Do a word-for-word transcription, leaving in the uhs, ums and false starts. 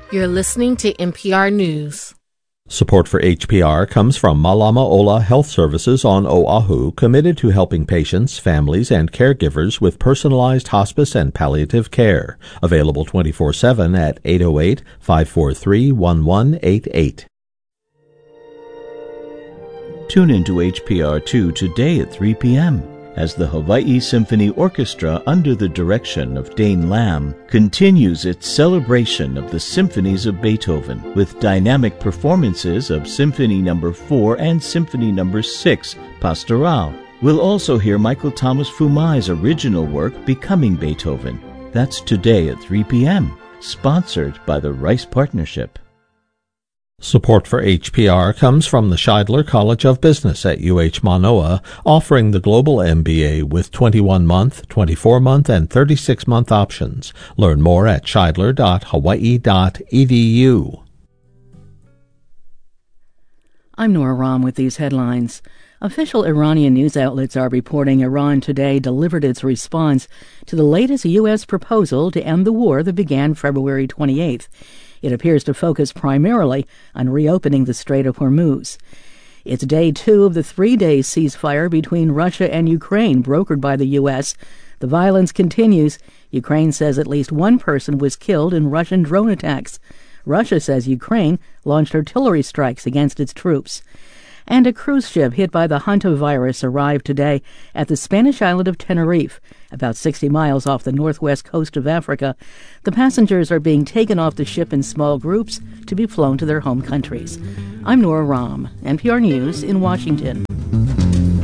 You're listening to N P R News. Support for H P R comes from Malama Ola Health Services on Oahu, committed to helping patients, families, and caregivers with personalized hospice and palliative care. Available twenty-four seven at eight oh eight, five four three, one one eight eight. Tune into H P R two today at three p.m. as the Hawaii Symphony Orchestra, under the direction of Dane Lamb, continues its celebration of the symphonies of Beethoven with dynamic performances of Symphony Number four and Symphony Number six, Pastoral. We'll also hear Michael Thomas Fumai's original work, Becoming Beethoven. That's today at three p.m., sponsored by the Rice Partnership. Support for H P R comes from the Scheidler College of Business at U H Manoa, offering the Global M B A with twenty-one month, twenty-four month, and thirty-six month options. Learn more at scheidler dot hawaii dot e d u. I'm Nora Rahm with these headlines. Official Iranian news outlets are reporting Iran today delivered its response to the latest U S proposal to end the war that began February twenty-eighth. It appears to focus primarily on reopening the Strait of Hormuz. It's day two of the three-day ceasefire between Russia and Ukraine, brokered by the U S. The violence continues. Ukraine says at least one person was killed in Russian drone attacks. Russia says Ukraine launched artillery strikes against its troops. And a cruise ship hit by the hantavirus arrived today at the Spanish island of Tenerife, about sixty miles off the northwest coast of Africa. The passengers are being taken off the ship in small groups to be flown to their home countries. I'm Nora Rahm, N P R News in Washington.